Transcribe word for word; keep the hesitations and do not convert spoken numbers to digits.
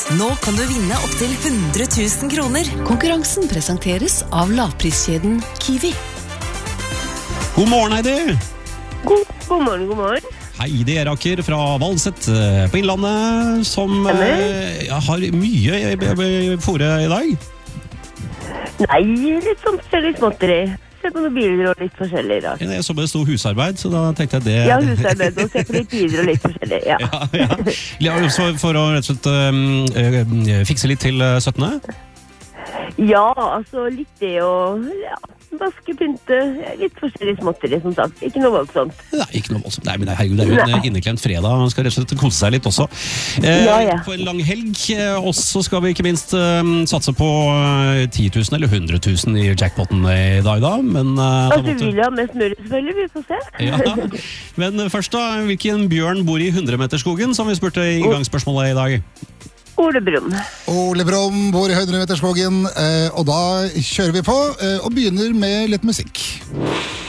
Nå kan du vinne opp til hundre tusen kroner. Konkurransen presenteres av lavpriskjeden Kiwi. God morgen, Heidi. God, god morgen, god morgen. Heidi Eraker fra Valset på Innlandet, som eh, har mye i fore i dag. Nei, litt sånn forskjellig småtteri. Se på noen biler og litt forskjellig da. Jeg så det sto husarbeid, så da tenkte jeg det... Ja, husarbeid og se på litt biler og litt forskjellig, ja. ja, ja. ja så for å rett og slett uh, fikse litt til syttende? Ja, altså litt det og ja, vaske, pynte, litt forskjellig småtteri som sagt. Ikke noe voldsomt. Nei, ikke noe voldsomt. Nei, men herregud, det er jo en Nei. inneklemt fredag. Man skal rett og slett kose seg litt også. Eh, ja, ja. På en lang helg. Og så skal vi ikke minst uh, satse på uh, ti tusen eller hundre tusen i jackpotten i dag da. Men, uh, altså, måtte... vi vil ha mest mulig selvfølgelig, vi får se. ja. Men først da, hvilken bjørn bor i hundremeterskogen, som vi spurte i inngangsspørsmålet i dag? Ole Brumm. Ole Brumm bor i hundremeterskogen, og da kjører vi på og begynner med litt musikk.